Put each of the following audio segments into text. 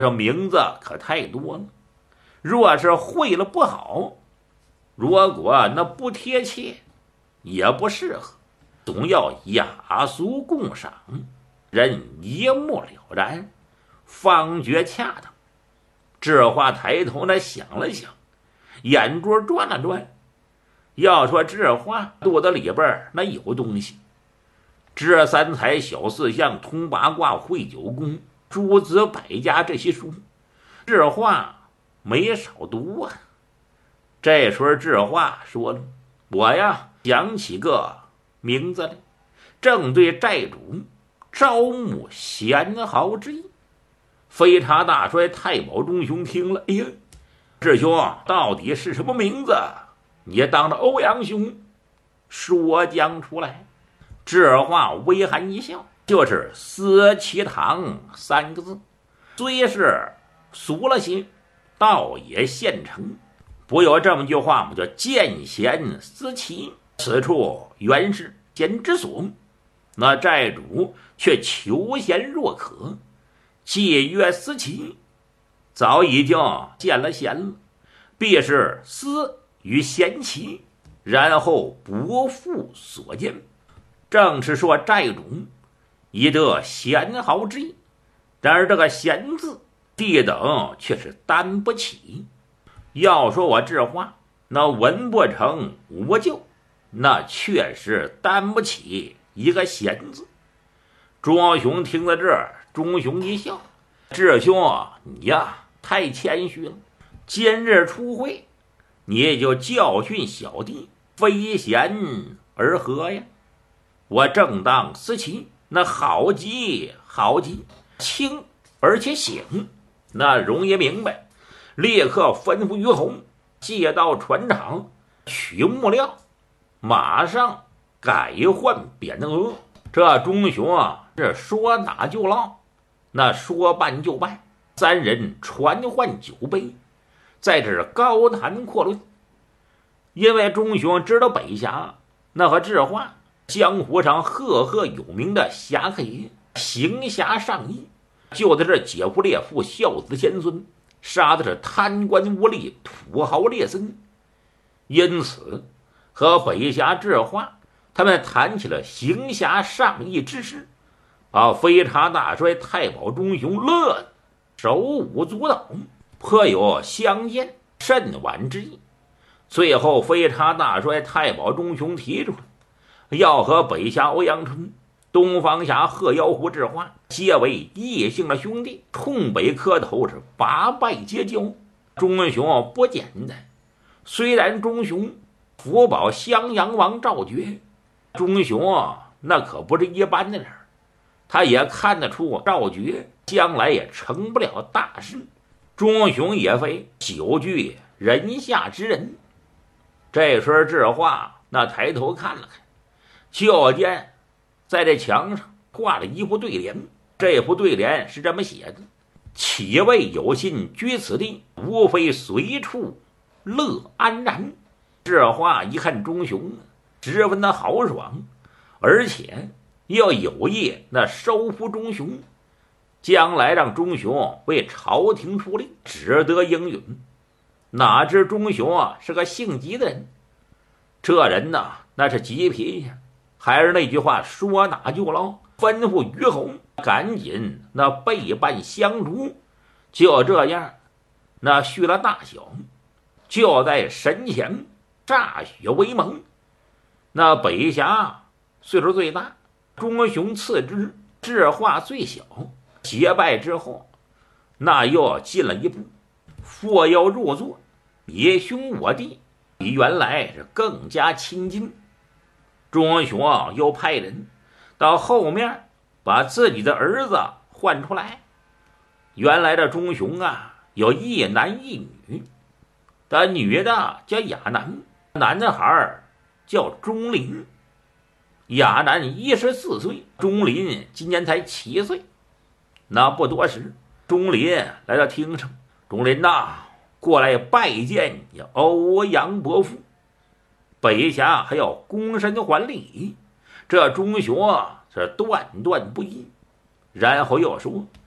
这名字可太多了，若是会了不好，如果那不贴切，也不适合，总要雅俗共赏，人一目了然，方觉恰当。智化抬头那想了想，眼珠转了转。要说智化肚子里边那有东西，知三才、小四象、通八卦、会九宫、诸子百家这些书，智化没少读啊。这时候智化说了：“我呀想起个名字来，正对寨主招募贤豪之意。”飞茶大帅太保中雄听了，哎呀，师兄到底是什么名字？你当着欧阳兄说将出来。智化微含一笑，就是思其堂三个字，虽是俗了些，倒也现成。不有这么句话吗？叫见贤思齐，此处原是贤之所。那寨主却求贤若渴，借曰思齐，早已经见了贤了，必是思与贤齐，然后不负所见。正是说寨主以得贤豪之意，然而这个贤字地等却是担不起。要说我智化那文不成武不就，那确实担不起一个贤字。庄雄听到这儿，钟雄一笑：“智兄啊，你呀太谦虚了。今日出会，你也就教训小弟，非贤而何呀？我正当思齐，那好极好极，轻而且醒，那容易明白。立刻吩咐于洪借到船场取木料，马上改换匾额。”这钟雄啊，这说打就唠，那说办就办。三人传唤酒杯，在这高谈阔论。因为钟雄知道北峡那和智化江湖上赫赫有名的侠客爷行侠仗义，就在这劫富猎富，孝子贤孙，杀的是贪官污吏、土豪劣绅。因此和北峡智化他们谈起了行侠仗义之事，飞茶大帅太保钟雄乐得手舞足蹈，颇有相见甚晚之意。最后飞茶大帅太保钟雄提出要和北峡欧阳春、东方峡鹤妖狐智化皆为异姓的兄弟，冲北磕头，是拔拜结交。钟雄不简单，虽然钟雄福保襄阳王赵觉，钟雄那可不是一般的人，他也看得出赵觉将来也成不了大事。钟雄也非久居人下之人。这时候智化那抬头看了看，就见在这墙上挂了一副对联。这副对联是这么写的：岂为有心居此地，无非随处乐安然。智化一看钟雄十分的豪爽，而且要有意那收服钟雄，将来让钟雄为朝廷出力，值得应允。哪知钟雄是个性急的人，这人呐那是急脾气，还是那句话，说打就唠，吩咐于洪赶紧那备办香烛。就这样那续了大小，就在神前歃血为盟。那北峡岁数最大，钟雄次之，智化最小。结拜之后，那又进了一步，父要入座，爷兄我弟比原来是更加亲近。钟雄又派人到后面把自己的儿子唤出来。原来的钟雄有一男一女，的女的叫亚楠，男孩叫钟林。亚楠14岁，钟林今年才7岁。那不多时，钟林来到厅上，钟林过来拜见你欧阳伯父。北峡还要躬身还礼，这钟雄是断断不依。然后又说：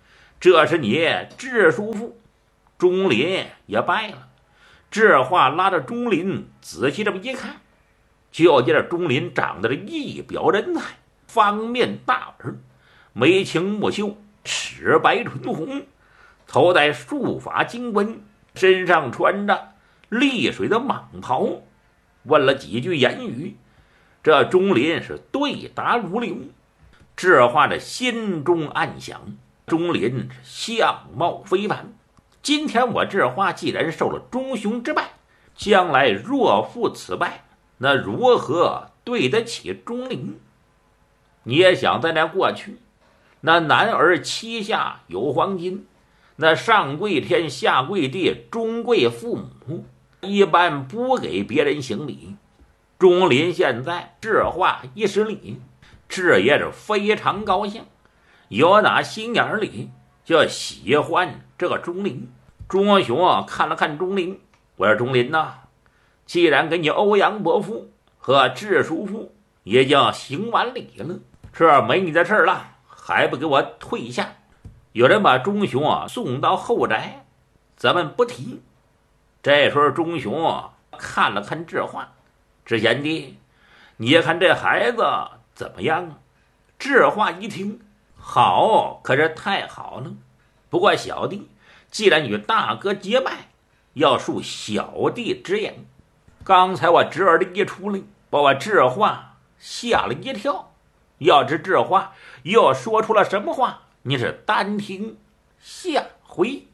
这是你智叔父。钟林也败了。智化拉着钟林仔细这么一看，就见这钟林长得一表人才，方面大耳，眉清目秀，齿白唇红，头戴束发金冠，身上穿着丽水的蟒袍。问了几句言语，这钟林是对答如流。智化这心中暗想，钟林相貌非凡，今天我智化既然受了钟雄之败，将来若负此败，那如何对得起钟林？你也想在那过去，那男儿膝下有黄金，那上跪天下跪地，中贵父母一般不给别人行礼。钟林现在智化一失礼，智爷是非常高兴，有打心眼里就喜欢这个钟林。钟雄看了看钟林，我说钟林呐，既然给你欧阳伯父和智叔父已经行完礼了，这没你的事了，还不给我退下？有人把钟雄送到后宅，咱们不提。这时候钟雄看了看智化，智贤弟，你看这孩子怎么样？智化一听，好，可是太好了。不过小弟既然与大哥结拜，要恕小弟直言。刚才我侄儿的一出来，把我智化吓了一跳。要知智化又说出了什么话，你是单听下回。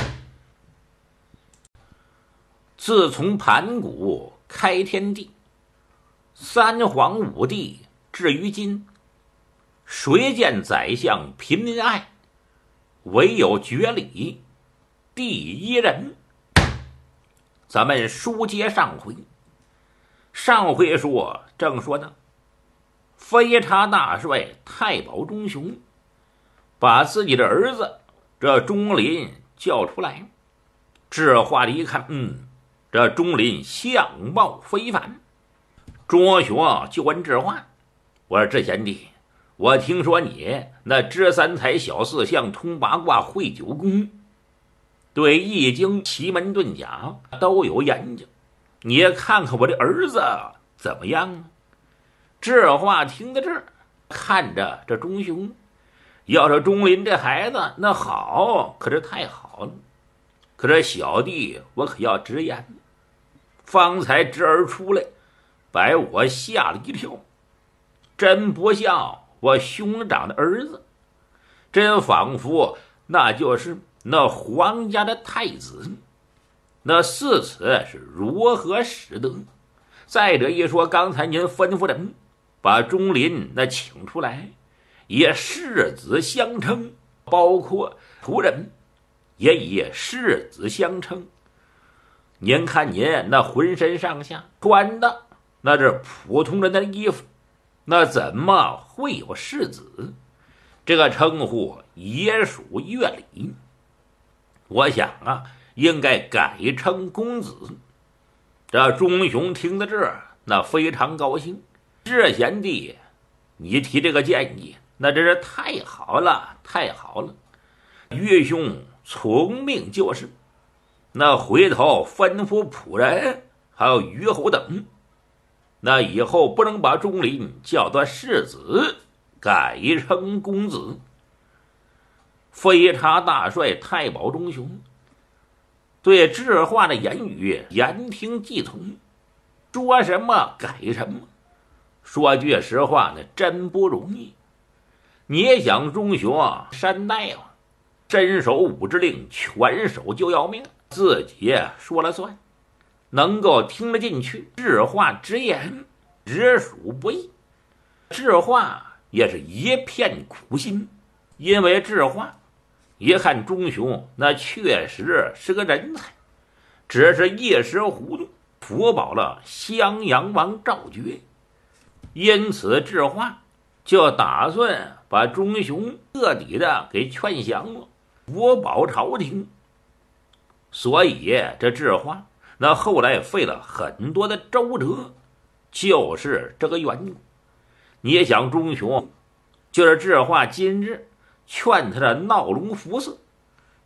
自从盘古开天地，三皇五帝至于今，谁见宰相平民爱？唯有绝礼第一人。咱们书接上回，上回说正说呢，飞叉大帅太保钟雄把自己的儿子这钟林叫出来。智化一看，这钟林相貌非凡。钟雄就问智化，我说智贤弟，我听说你那知三才晓四象通八卦会九宫，对易经奇门遁甲都有研究，你也看看我这儿子怎么样啊？智化听到这儿，看着这钟雄，要说钟林这孩子那好，可是太好了。可是小弟我可要直言，方才侄儿出来，把我吓了一跳，真不像我兄长的儿子，真仿佛那就是那皇家的太子。那四此是如何使得？再者一说，刚才您吩咐人把钟林那请出来，也世子相称，包括仆人也以世子相称。您看您那浑身上下穿的那是普通人的衣服，那怎么会有世子？这个称呼也属乐理。我想应该改称公子。这钟雄听到这儿，那非常高兴。智贤弟，你提这个建议，那真是太好了，太好了。岳兄从命就是。那回头吩咐仆人还有虞侯等，那以后不能把钟林叫做世子，改称公子。飞叉大帅太保钟雄对智化的言语言听计从，说什么改什么。说句实话呢，真不容易。你也想钟雄山大夫，伸手五指令，拳手就要命，自己说了算，能够听得进去智化直言，实属不易。智化也是一片苦心，因为智化一看钟雄那确实是个人才，只是一时糊涂辅保了襄阳王赵觉，因此智化就打算把钟雄彻底的给劝降了，辅保朝廷。所以这智化那后来费了很多的周折，就是这个缘故。你也想钟雄就是智化今日劝他的闹龙服色，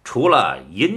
除了银